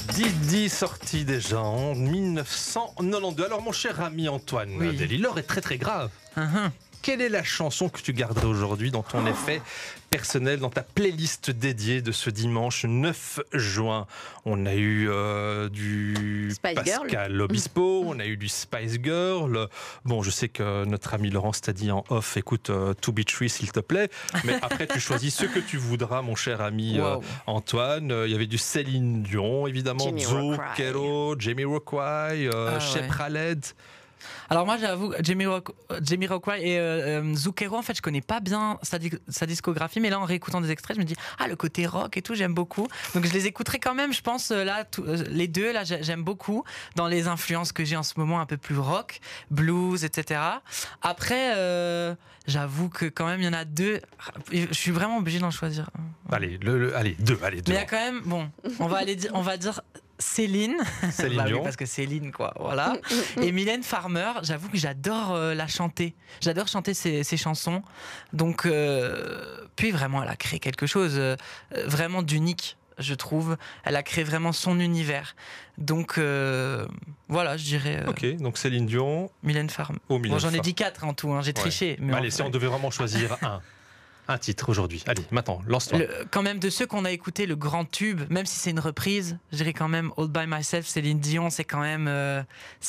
Didi sorti déjà en 1992. Alors mon cher ami Antoine Oui. Dely, l'heure est très très grave. Uh-huh. Quelle est la chanson que tu garderais aujourd'hui dans ton effet personnel, dans ta playlist dédiée de ce dimanche 9 juin? On a eu du Spice Pascal Girl. Obispo, on a eu du Spice Girl. Bon, je sais que notre ami Laurence t'a dit en off, écoute, To Be True s'il te plaît. Mais après, tu choisis ce que tu voudras, mon cher ami Wow. Antoine. Il y avait du Céline Dion, évidemment, Jamiroquai. Jamiroquai, Shep ouais. Khaled. Alors moi j'avoue, Jamiroquai et Zucchero, en fait je connais pas bien sa discographie, mais là en réécoutant des extraits je me dis le côté rock et tout j'aime beaucoup, donc je les écouterai quand même, je pense là les deux là j'aime beaucoup dans les influences que j'ai en ce moment, un peu plus rock, blues, etc. Après j'avoue que quand même il y en a deux, je suis vraiment obligé d'en choisir un. Allez, allez, deux. Mais il y a quand même, bon, on va dire Céline. Céline Bah oui, Dion. parce que Céline, quoi, voilà. Et Mylène Farmer, j'avoue que j'adore la chanter. J'adore chanter ses chansons. Donc, puis vraiment, elle a créé quelque chose vraiment d'unique, je trouve. Elle a créé vraiment son univers. Donc, voilà, je dirais Ok, donc Céline Dion. Mylène Farmer. Mylène Bon, j'en ai Farmer. dit 4 en tout, hein, j'ai triché. Mais Allez, en si vrai, on devait vraiment choisir un titre aujourd'hui. Allez, maintenant, lance-toi. quand même de ceux qu'on a écoutés, le grand tube, même si c'est une reprise, je dirais quand même All By Myself, Céline Dion, c'est quand même